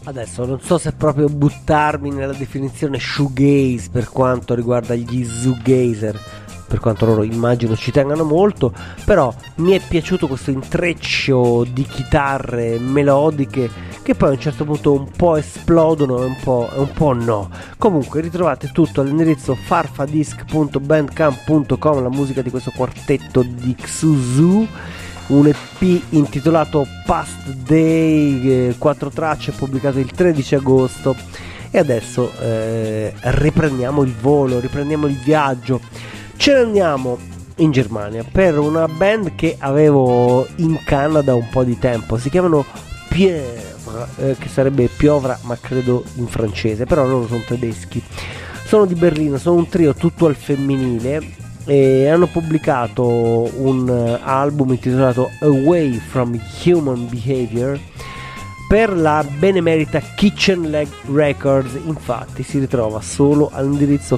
Adesso non so se proprio buttarmi nella definizione shoegaze per quanto riguarda gli shoegazer, per quanto loro immagino ci tengano molto, però mi è piaciuto questo intreccio di chitarre melodiche che poi a un certo punto un po' esplodono e un po' no. Comunque ritrovate tutto all'indirizzo farfadisc.bandcamp.com, la musica di questo quartetto di Xuzu, un EP intitolato Past Day, 4 tracce, pubblicato il 13 agosto. E adesso riprendiamo il volo, riprendiamo il viaggio, ce ne andiamo in Germania per una band che avevo in canna da un po' di tempo. Si chiamano Pieuvre, che sarebbe piovra ma credo in francese, però loro sono tedeschi, sono di Berlino, sono un trio tutto al femminile e hanno pubblicato un album intitolato Away from Human Behavior per la benemerita Kitchen Leg Records. Infatti si ritrova solo all'indirizzo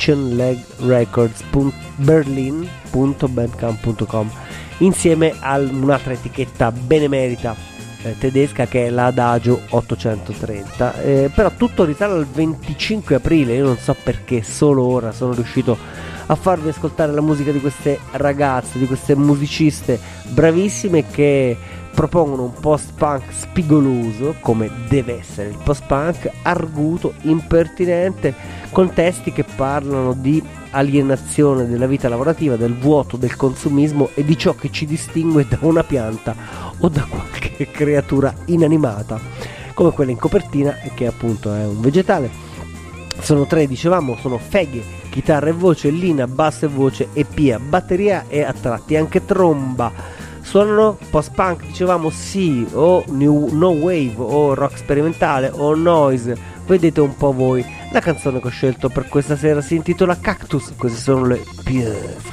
kitchenlegrecords.berlin.bandcamp.com insieme a un'altra etichetta benemerita tedesca che è la Adagio 830, però tutto risale al 25 aprile. Io non so perché solo ora sono riuscito a farvi ascoltare la musica di queste ragazze, di queste musiciste bravissime che propongono un post-punk spigoloso, come deve essere il post-punk, arguto, impertinente, con testi che parlano di alienazione della vita lavorativa, del vuoto, del consumismo e di ciò che ci distingue da una pianta o da qualche creatura inanimata, come quella in copertina, che appunto è un vegetale. Sono tre, dicevamo, sono Feghe, chitarra e voce, Lina, basso e voce e Pia, batteria e a tratti anche tromba. Suonano post-punk, dicevamo, sì, o no wave, o rock sperimentale, o noise, vedete un po' voi. La canzone che ho scelto per questa sera si intitola Cactus, queste sono le Pieuvre.